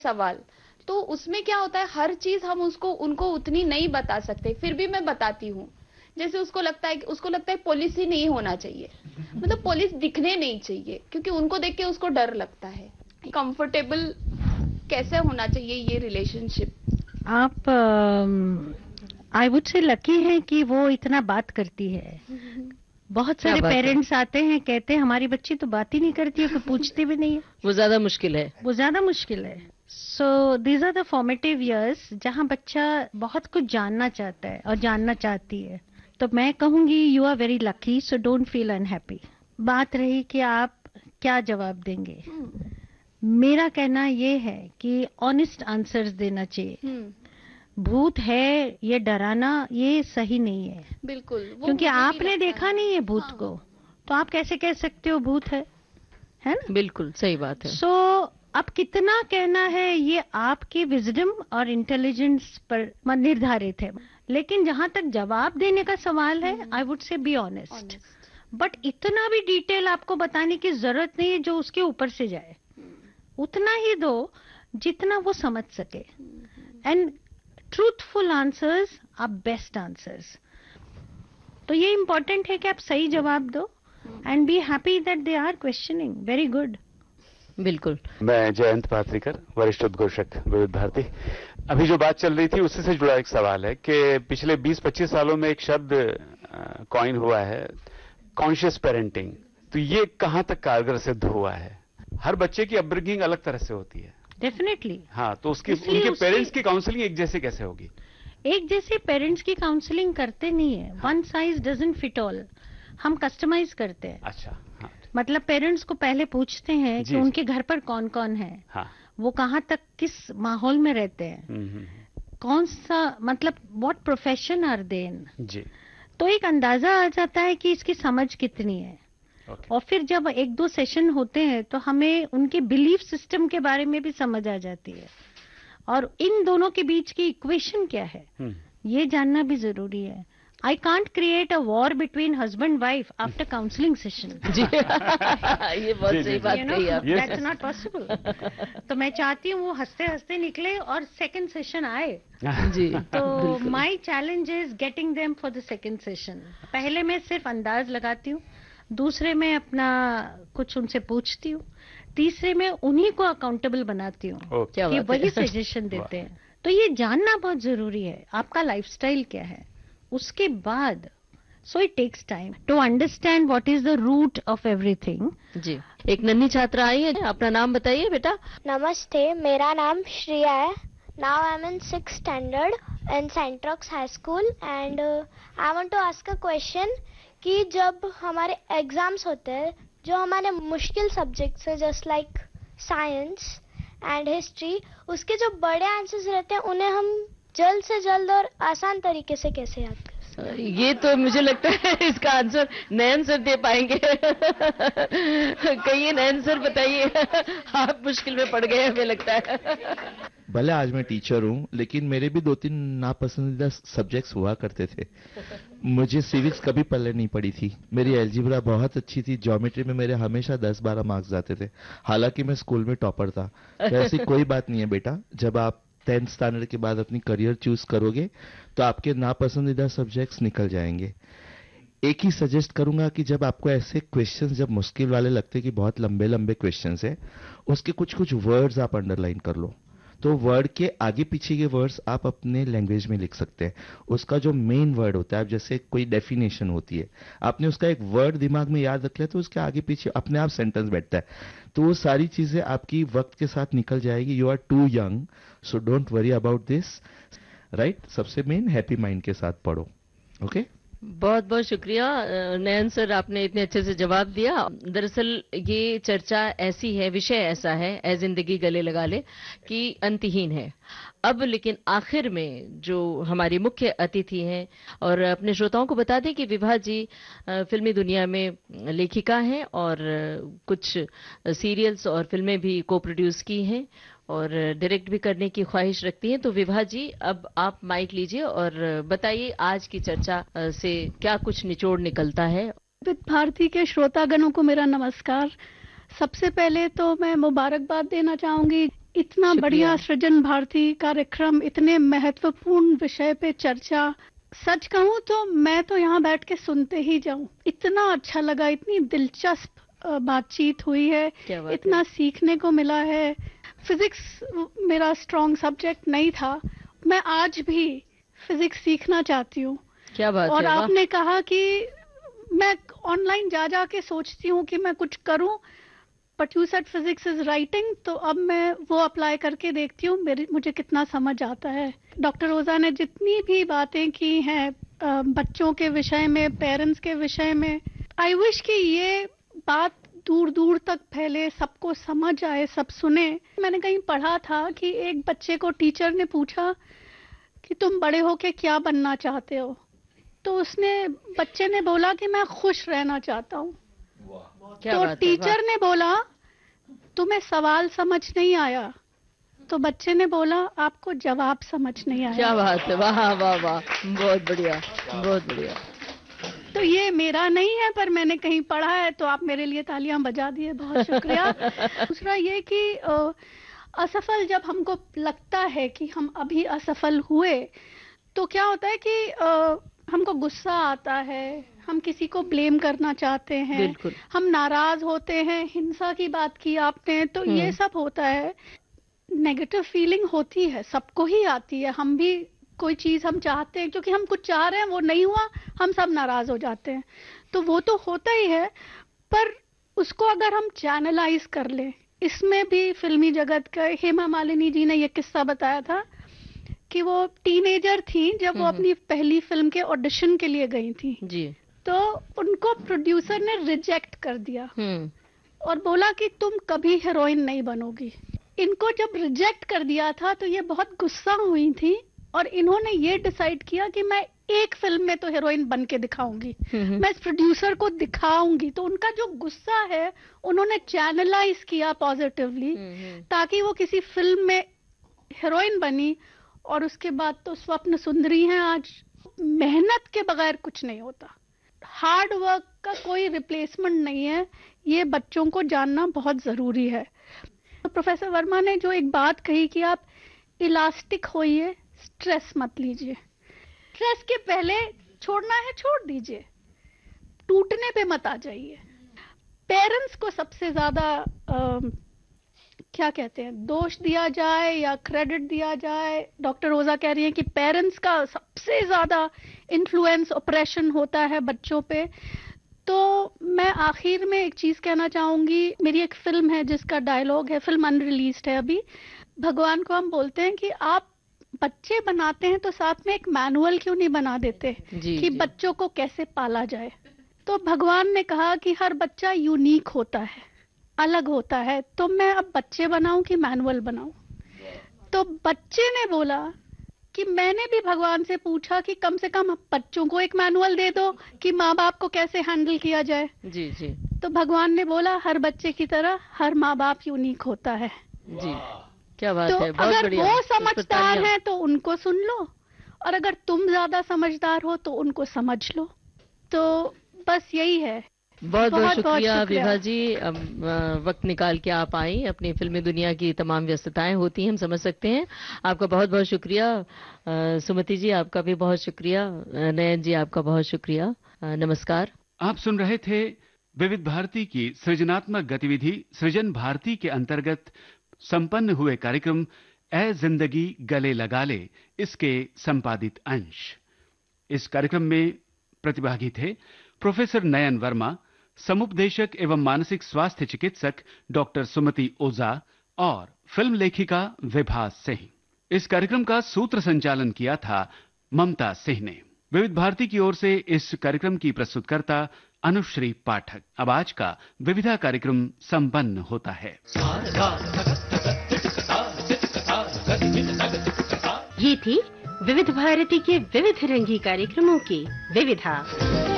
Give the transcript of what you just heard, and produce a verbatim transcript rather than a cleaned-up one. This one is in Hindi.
सवाल, तो उसमें क्या होता है, हर चीज हम उसको उनको उतनी नहीं बता सकते, फिर भी मैं बताती हूँ। जैसे उसको लगता है उसको लगता है पुलिस ही नहीं होना चाहिए, मतलब पुलिस दिखने नहीं चाहिए, क्योंकि उनको देख के उसको डर लगता है। कंफर्टेबल कैसे होना चाहिए ये रिलेशनशिप? आप आई वुड से लकी हैं कि वो इतना बात करती है। बहुत सारे पेरेंट्स आते हैं, कहते हैं हमारी बच्ची तो बात ही नहीं करती है, कोई पूछती भी नहीं है। वो ज्यादा मुश्किल है वो ज्यादा मुश्किल है। So these are the formative years जहां बच्चा बहुत कुछ जानना चाहता है और जानना चाहती है। तो मैं कहूंगी you are very lucky, so don't feel unhappy. बात रही कि आप क्या जवाब देंगे, मेरा कहना ये है कि ऑनेस्ट आंसर्स देना चाहिए। भूत है ये डराना ये सही नहीं है, बिल्कुल, क्योंकि आपने देखा नहीं है भूत हाँ। को, तो आप कैसे कह सकते हो भूत है, है ना? बिल्कुल सही बात है। सो so, अब कितना कहना है ये आपकी विजडम और इंटेलिजेंस पर निर्धारित है, लेकिन जहां तक जवाब देने का सवाल है, I would say be honest. But इतना भी डिटेल आपको बताने की जरूरत नहीं है जो उसके ऊपर से जाए, उतना ही दो जितना वो समझ सके। And truthful answers are best answers. तो ये इम्पोर्टेंट है कि आप सही जवाब दो and be happy that they are questioning. Very good. बिल्कुल। मैं जयंत पात्रिकर, वरिष्ठ उद्घोषक विविध भारती। अभी जो बात चल रही थी उससे से जुड़ा एक सवाल है कि पिछले बीस पच्चीस सालों में एक शब्द कॉइन हुआ है, कॉन्शियस पेरेंटिंग। तो ये कहां तक कारगर सिद्ध हुआ है? हर बच्चे की अपब्रिंगिंग अलग तरह से होती है। डेफिनेटली। हाँ, तो उसकी उनके पेरेंट्स की काउंसलिंग एक जैसे कैसे होगी? एक जैसे पेरेंट्स की काउंसलिंग करते नहीं है। One size doesn't fit all, हम कस्टमाइज करते हैं। अच्छा हाँ। मतलब पेरेंट्स को पहले पूछते हैं कि उनके घर पर कौन कौन है, हाँ। वो कहाँ तक किस माहौल में रहते हैं, कौन सा मतलब व्हाट प्रोफेशन आर दे इन, जी। तो एक अंदाजा आ जाता है कि इसकी समझ कितनी है। Okay. और फिर जब एक दो सेशन होते हैं तो हमें उनके बिलीफ सिस्टम के बारे में भी समझ आ जाती है, और इन दोनों के बीच की इक्वेशन क्या है hmm. ये जानना भी जरूरी है। I can't create a war between husband wife after counselling session. जी ये बहुत सही बात कही आपने। That's not possible. तो मैं चाहती हूँ वो हंसते हंसते निकले और सेकंड सेशन आए। जी। तो my challenge is getting them for the second session. पहले मैं सिर्फ अंदाज लगाती हूँ, दूसरे में अपना कुछ उनसे पूछती हूँ, तीसरे में उन्हीं को अकाउंटेबल बनाती हूँ कि वही सजेशन देते हैं। तो ये जानना बहुत जरूरी है आपका लाइफस्टाइल क्या है। उसके बाद so it takes time to understand what is the root of everything. जी। एक नन्ही छात्रा आई है, अपना नाम बताइए बेटा। नमस्ते, मेरा नाम श्रेया है। Now I am in sixth standard in सेंट्रॉक्स high school and I want to ask a question कि जब हमारे एग्जाम्स होते हैं, जो हमारे मुश्किल सब्जेक्ट्स है just like science and history, उसके जो बड़े आंसर्स रहते हैं उन्हें हम जल्द से जल्द और आसान तरीके से कैसे याद कर सकते हैं? ये तो मुझे लगता है इसका आंसर नयन सर दे पाएंगे। कहिए नयन सर, बताइए। आप मुश्किल में पड़ गए हमें लगता है। भले आज मैं टीचर हूँ, लेकिन मेरे भी दो तीन नापसंदीदा सब्जेक्ट्स हुआ करते थे। मुझे सिविक्स कभी पल्ले नहीं पड़ी थी, मेरी अलजेब्रा बहुत अच्छी थी, ज्योमेट्री में मेरे हमेशा दस बारह मार्क्स आते थे, हालांकि मैं स्कूल में टॉपर था। तो ऐसी कोई बात नहीं है बेटा, जब आप टेंथ स्टैंडर्ड के बाद अपनी करियर चूज करोगे तो आपके नापसंदीदा सब्जेक्ट्स निकल जाएंगे। एक ही सजेस्ट करूंगा कि जब आपको ऐसे क्वेश्चंस जब मुश्किल वाले लगते हैं कि बहुत लंबे लंबे क्वेश्चंस है, उसके कुछ कुछ वर्ड्स आप अंडरलाइन कर लो। तो वर्ड के आगे पीछे के वर्ड्स आप अपने लैंग्वेज में लिख सकते हैं। उसका जो मेन वर्ड होता है, जैसे कोई डेफिनेशन होती है, आपने उसका एक वर्ड दिमाग में याद रख लिया तो उसके आगे पीछे अपने आप सेंटेंस बैठता है। तो वो सारी चीजें आपकी वक्त के साथ निकल जाएगी। You are to young, so don't worry about this, right. सबसे मेन हैप्पी माइंड के साथ पढ़ो। Okay okay? बहुत बहुत शुक्रिया नयन सर, आपने इतने अच्छे से जवाब दिया। दरअसल ये चर्चा ऐसी है, विषय ऐसा है, ए जिंदगी गले लगा ले, कि अंतहीन है। अब लेकिन आखिर में जो हमारी मुख्य अतिथि हैं, और अपने श्रोताओं को बता दें कि विभा जी फिल्मी दुनिया में लेखिका हैं और कुछ सीरियल्स और फिल्में भी को प्रोड्यूस की हैं और डायरेक्ट भी करने की ख्वाहिश रखती हैं। तो विभा जी, अब आप माइक लीजिए और बताइए आज की चर्चा से क्या कुछ निचोड़ निकलता है। विविध भारती के श्रोतागणों को मेरा नमस्कार। सबसे पहले तो मैं मुबारकबाद देना चाहूंगी इतना बढ़िया सृजन भारती कार्यक्रम, इतने महत्वपूर्ण विषय पे चर्चा। सच कहूँ तो मैं तो यहाँ बैठ के सुनते ही जाऊं, इतना अच्छा लगा, इतनी दिलचस्प बातचीत हुई है, इतना सीखने को मिला है। फिजिक्स मेरा स्ट्रॉन्ग सब्जेक्ट नहीं था, मैं आज भी फिजिक्स सीखना चाहती हूँ। क्या बात और है, आपने कहा कि मैं ऑनलाइन जा जा के सोचती हूँ कि मैं कुछ करूँ, but you said physics is writing, तो अब मैं वो अप्लाई करके देखती हूँ मेरी मुझे कितना समझ आता है। डॉक्टर ओझा ने जितनी भी बातें की हैं बच्चों के विषय में, पेरेंट्स के विषय में, आई विश कि ये बात दूर दूर तक फैले, सबको समझ आए, सब सुने। मैंने कहीं पढ़ा था कि एक बच्चे को टीचर ने पूछा कि तुम बड़े होके क्या बनना चाहते हो, तो उसने बच्चे ने बोला कि मैं खुश रहना चाहता हूँ। तो टीचर ने बोला तुम्हें सवाल समझ नहीं आया, तो बच्चे ने बोला आपको जवाब समझ नहीं आया। क्या बात है, वाह वाह वाह, बहुत बढ़िया, बहुत बढ़िया। तो ये मेरा नहीं है, पर मैंने कहीं पढ़ा है, तो आप मेरे लिए तालियां बजा दिए, बहुत शुक्रिया। दूसरा ये कि असफल जब हमको लगता है कि हम अभी असफल हुए, तो क्या होता है कि आ, हमको गुस्सा आता है, हम किसी को ब्लेम करना चाहते हैं, हम नाराज होते हैं, हिंसा की बात की आपने, तो ये सब होता है। नेगेटिव फीलिंग होती है, सबको ही आती है, हम भी कोई चीज हम चाहते हैं, क्योंकि हम कुछ चाह रहे हैं, वो नहीं हुआ, हम सब नाराज हो जाते हैं, तो वो तो होता ही है। पर उसको अगर हम चैनलाइज कर ले, इसमें भी फिल्मी जगत का हेमा मालिनी जी ने ये किस्सा बताया था कि वो टीनेजर थी जब वो अपनी पहली फिल्म के ऑडिशन के लिए गई थी जी, तो उनको प्रोड्यूसर ने रिजेक्ट कर दिया और बोला कि तुम कभी हीरोइन नहीं बनोगी। इनको जब रिजेक्ट कर दिया था तो ये बहुत गुस्सा हुई थी और इन्होंने ये डिसाइड किया कि मैं एक फिल्म में तो हीरोइन बन के दिखाऊंगी, मैं इस प्रोड्यूसर को दिखाऊंगी। तो उनका जो गुस्सा है उन्होंने चैनलाइज किया पॉजिटिवली, ताकि वो किसी फिल्म में हीरोइन बनी और उसके बाद तो स्वप्न सुंदरी हैं आज। मेहनत के बगैर कुछ नहीं होता, हार्ड वर्क का कोई रिप्लेसमेंट नहीं है, ये बच्चों को जानना बहुत जरूरी है। तो प्रोफेसर वर्मा ने जो एक बात कही कि आप इलास्टिक होइए, स्ट्रेस मत लीजिए, स्ट्रेस के पहले छोड़ना है छोड़ दीजिए, टूटने पे मत आ जाइए। पेरेंट्स को सबसे ज्यादा आ, क्या कहते हैं, दोष दिया जाए या क्रेडिट दिया जाए। डॉक्टर ओझा कह रही हैं कि पेरेंट्स का सबसे ज्यादा इन्फ्लुएंस, ऑपरेशन होता है बच्चों पे। तो मैं आखिर में एक चीज कहना चाहूंगी, मेरी एक फिल्म है जिसका डायलॉग है, फिल्म अनरिलीज्ड है अभी। भगवान को हम बोलते हैं कि आप बच्चे बनाते हैं तो साथ में एक मैनुअल क्यों नहीं बना देते जी, कि जी. बच्चों को कैसे पाला जाए। तो भगवान ने कहा कि हर बच्चा यूनिक होता है, अलग होता है, तो मैं अब बच्चे बनाऊं कि मैनुअल बनाऊं। तो बच्चे ने बोला कि मैंने भी भगवान से पूछा कि कम से कम बच्चों को एक मैनुअल दे दो कि माँ बाप को कैसे हैंडल किया जाए। जी जी। तो भगवान ने बोला हर बच्चे की तरह हर माँ बाप यूनिक होता है। जी, क्या बात तो है, बहुत अगर बढ़िया। वो समझदार है तो उनको सुन लो, और अगर तुम ज्यादा समझदार हो तो उनको समझ लो। तो बस यही है। बहुत बहुत शुक्रिया बहुत विभा जी, अब वक्त निकाल के आप आई। अपनी फिल्मी दुनिया की तमाम व्यस्तताएं होती हैं, हम समझ सकते हैं। आपका बहुत बहुत शुक्रिया। सुमति जी आपका भी बहुत शुक्रिया। नयन जी आपका बहुत शुक्रिया। नमस्कार। आप सुन रहे थे विविध भारती की सृजनात्मक गतिविधि सृजन भारती के अंतर्गत संपन्न हुए कार्यक्रम ए जिंदगी गले लगा ले, इसके संपादित अंश। इस कार्यक्रम में प्रतिभागी थे प्रोफेसर नयन वर्मा, समुपदेशक एवं मानसिक स्वास्थ्य चिकित्सक डॉक्टर सुमति ओझा और फिल्म लेखिका विभा सिंह। इस कार्यक्रम का सूत्र संचालन किया था ममता सिंह ने। विविध भारती की ओर से इस कार्यक्रम की प्रस्तुतकर्ता अनुश्री पाठक। अब आज का विविधा कार्यक्रम संपन्न होता है। ये थी विविध भारती के विविध रंगी कार्यक्रमों की विविधा।